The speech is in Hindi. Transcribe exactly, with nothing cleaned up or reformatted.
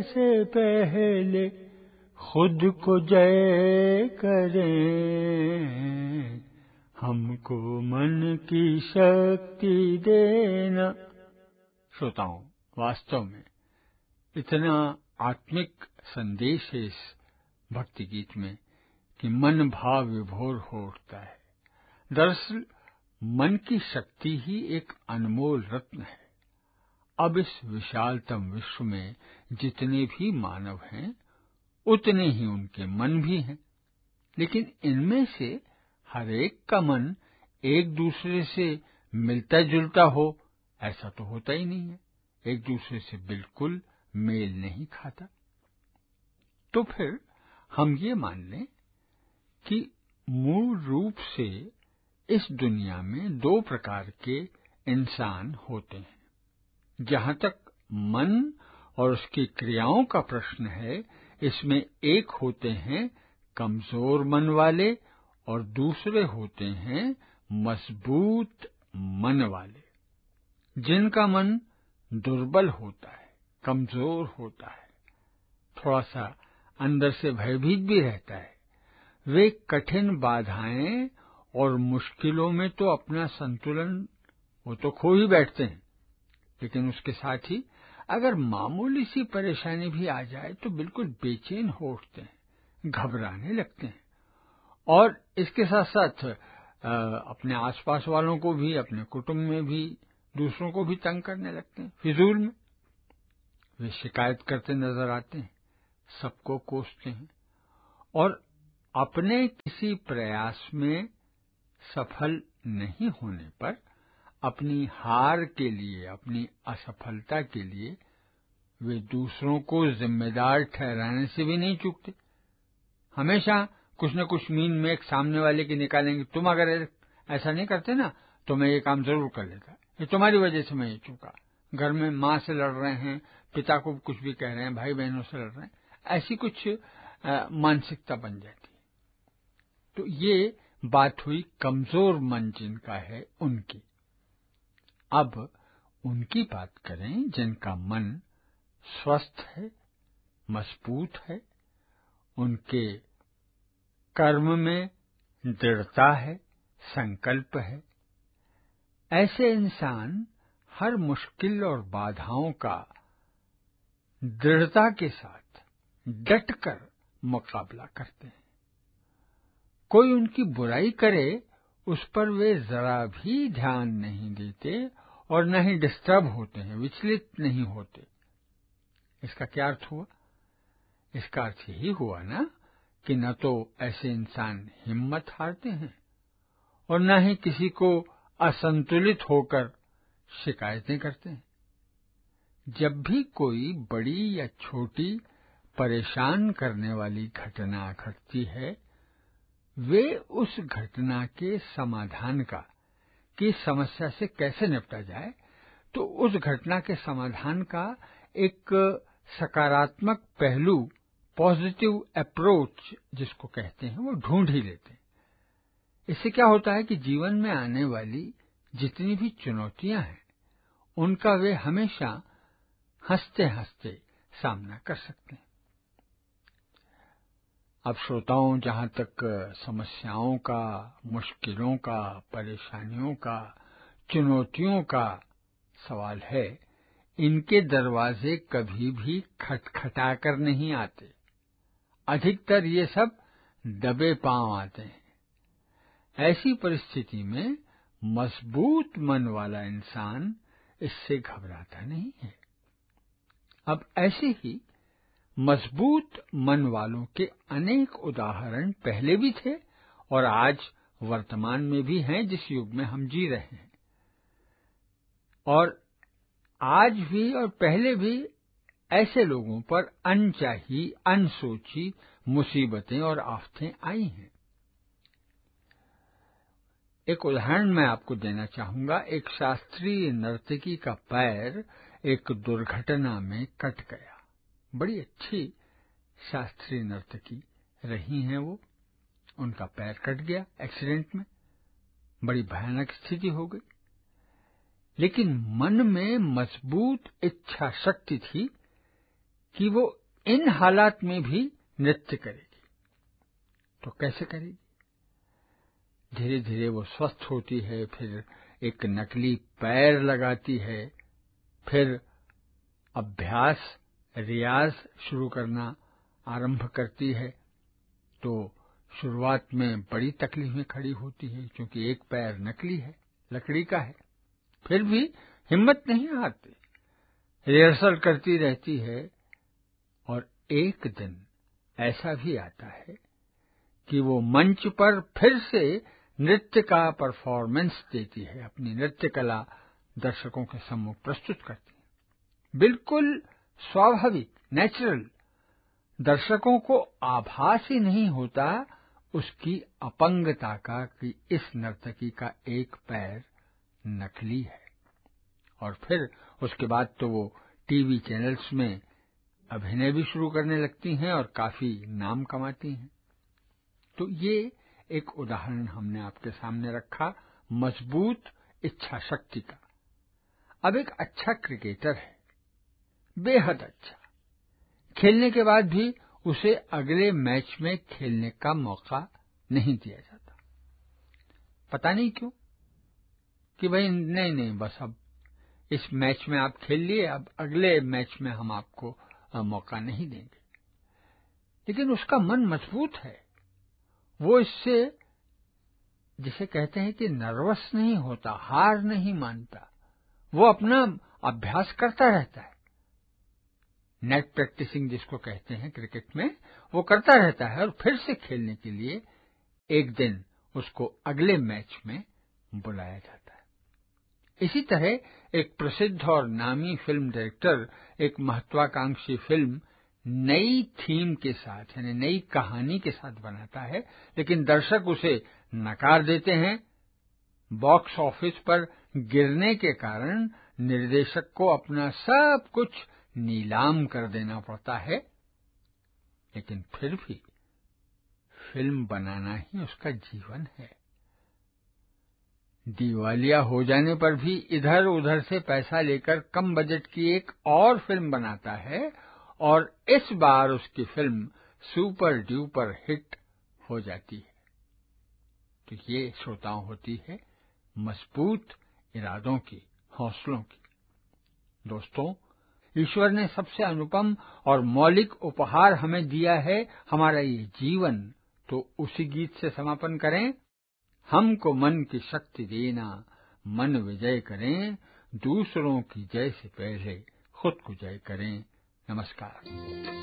से पहले खुद को जय करें, हमको मन की शक्ति देना। श्रोताओं, वास्तव में इतना आत्मिक संदेश है इस भक्ति गीत में कि मन भाव विभोर हो उठता है। दरअसल मन की शक्ति ही एक अनमोल रत्न है। अब इस विशालतम विश्व में जितने भी मानव हैं, उतने ही उनके मन भी हैं, लेकिन इनमें से हर एक का मन एक दूसरे से मिलता जुलता हो, ऐसा तो होता ही नहीं है। एक दूसरे से बिल्कुल मेल नहीं खाता। तो फिर हम ये मान लें कि मूल रूप से इस दुनिया में दो प्रकार के इंसान होते हैं। जहां तक मन और उसकी क्रियाओं का प्रश्न है, इसमें एक होते हैं कमजोर मन वाले और दूसरे होते हैं मजबूत मन वाले। जिनका मन दुर्बल होता है, कमजोर होता है, थोड़ा सा अंदर से भयभीत भी रहता है, वे कठिन बाधाएं और मुश्किलों में तो अपना संतुलन वो तो खो ही बैठते हैं, लेकिन उसके साथ ही अगर मामूली सी परेशानी भी आ जाए तो बिल्कुल बेचैन हो उठते हैं, घबराने लगते हैं और इसके साथ साथ अपने आसपास वालों को भी, अपने कुटुंब में भी, दूसरों को भी तंग करने लगते हैं। फिजूल में वे शिकायत करते नजर आते हैं, सबको कोसते हैं और अपने किसी प्रयास में सफल नहीं होने पर अपनी हार के लिए, अपनी असफलता के लिए वे दूसरों को जिम्मेदार ठहराने से भी नहीं चूकते। हमेशा कुछ न कुछ मीन में एक सामने वाले की निकालेंगे, तुम अगर ऐसा नहीं करते ना तो मैं ये काम जरूर कर लेता, ये तुम्हारी वजह से मैं ये चूका। घर में माँ से लड़ रहे हैं, पिता को कुछ भी कह रहे हैं, भाई बहनों से लड़ रहे हैं, ऐसी कुछ आ, मानसिकता बन जाती है। तो ये बात हुई कमजोर मन जिनका है उनकी। अब उनकी बात करें जिनका मन स्वस्थ है, मजबूत है, उनके कर्म में दृढ़ता है, संकल्प है। ऐसे इंसान हर मुश्किल और बाधाओं का दृढ़ता के साथ डटकर मुकाबला करते हैं। कोई उनकी बुराई करे उस पर वे जरा भी ध्यान नहीं देते और न ही डिस्टर्ब होते हैं, विचलित नहीं होते। इसका क्या अर्थ हुआ? इसका अर्थ यही हुआ ना कि न तो ऐसे इंसान हिम्मत हारते हैं और न ही किसी को असंतुलित होकर शिकायतें करते हैं। जब भी कोई बड़ी या छोटी परेशान करने वाली घटना घटती है, वे उस घटना के समाधान का, कि समस्या से कैसे निपटा जाए, तो उस घटना के समाधान का एक सकारात्मक पहलू, पॉजिटिव अप्रोच जिसको कहते हैं, वो ढूंढ ही लेते हैं। इससे क्या होता है कि जीवन में आने वाली जितनी भी चुनौतियां हैं, उनका वे हमेशा हंसते हंसते सामना कर सकते हैं। अब श्रोताओं, जहां तक समस्याओं का, मुश्किलों का, परेशानियों का, चुनौतियों का सवाल है, इनके दरवाजे कभी भी खटखटाकर नहीं आते। अधिकतर ये सब दबे पांव आते हैं। ऐसी परिस्थिति में मजबूत मन वाला इंसान इससे घबराता नहीं है। अब ऐसे ही मजबूत मन वालों के अनेक उदाहरण पहले भी थे और आज वर्तमान में भी हैं, जिस युग में हम जी रहे हैं। और आज भी और पहले भी ऐसे लोगों पर अनचाही, अनसोची मुसीबतें और आफतें आई हैं। एक उदाहरण मैं आपको देना चाहूंगा। एक शास्त्रीय नर्तकी का पैर एक दुर्घटना में कट गया। बड़ी अच्छी शास्त्रीय नर्तकी रही हैं वो, उनका पैर कट गया एक्सीडेंट में, बड़ी भयानक स्थिति हो गई। लेकिन मन में मजबूत इच्छा शक्ति थी कि वो इन हालात में भी नृत्य करेगी। तो कैसे करेगी? धीरे धीरे वो स्वस्थ होती है, फिर एक नकली पैर लगाती है, फिर अभ्यास रियाज शुरू करना आरंभ करती है। तो शुरुआत में बड़ी तकलीफें खड़ी होती है, क्योंकि एक पैर नकली है, लकड़ी का है। फिर भी हिम्मत नहीं हारती, रिहर्सल करती रहती है। और एक दिन ऐसा भी आता है कि वो मंच पर फिर से नृत्य का परफॉर्मेंस देती है, अपनी नृत्य कला दर्शकों के सम्मुख प्रस्तुत करती है। बिल्कुल स्वाभाविक, नेचुरल। दर्शकों को आभास ही नहीं होता उसकी अपंगता का कि इस नर्तकी का एक पैर नकली है। और फिर उसके बाद तो वो टीवी चैनल्स में अभिनय भी शुरू करने लगती हैं और काफी नाम कमाती हैं। तो ये एक उदाहरण हमने आपके सामने रखा मजबूत इच्छा शक्ति का। अब एक अच्छा क्रिकेटर है, बेहद अच्छा, खेलने के बाद भी उसे अगले मैच में खेलने का मौका नहीं दिया जाता। पता नहीं क्यों, कि भाई नहीं नहीं बस अब इस मैच में आप खेल लिए, अब अगले मैच में हम आपको मौका नहीं देंगे। लेकिन उसका मन मजबूत है, वो इससे जिसे कहते हैं कि नर्वस नहीं होता, हार नहीं मानता। वो अपना अभ्यास करता रहता है, नेट प्रैक्टिसिंग जिसको कहते हैं क्रिकेट में, वो करता रहता है और फिर से खेलने के लिए एक दिन उसको अगले मैच में बुलाया जाता है। इसी तरह एक प्रसिद्ध और नामी फिल्म डायरेक्टर एक महत्वाकांक्षी फिल्म नई थीम के साथ, यानी नई कहानी के साथ बनाता है, लेकिन दर्शक उसे नकार देते हैं। बॉक्स ऑफिस पर गिरने के कारण निर्देशक को अपना सब कुछ नीलाम कर देना पड़ता है, लेकिन फिर भी फिल्म बनाना ही उसका जीवन है। दिवालिया हो जाने पर भी इधर उधर से पैसा लेकर कम बजट की एक और फिल्म बनाता है और इस बार उसकी फिल्म सुपर ड्यूपर हिट हो जाती है। तो ये श्रोताओं होती है मजबूत इरादों की, हौसलों की। दोस्तों, ईश्वर ने सबसे अनुपम और मौलिक उपहार हमें दिया है, हमारा ये जीवन। तो उसी गीत से समापन करें। हमको मन की शक्ति देना, मन विजय करें, दूसरों की जय से पहले खुद को जय करें। नमस्कार।